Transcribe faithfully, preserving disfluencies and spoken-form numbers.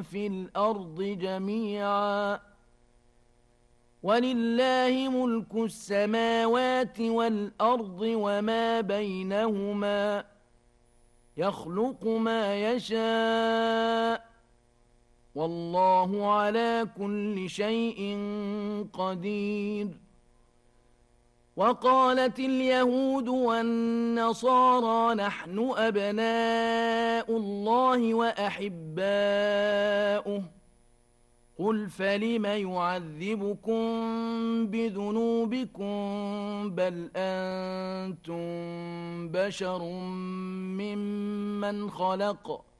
في الأرض جميعا ولله ملك السماوات والأرض وما بينهما يخلق ما يشاء والله على كل شيء قدير. وقالت اليهود والنصارى نحن أبناء الله وأحباؤه قل فلم يعذبكم بذنوبكم بل أنتم بشر ممن خلق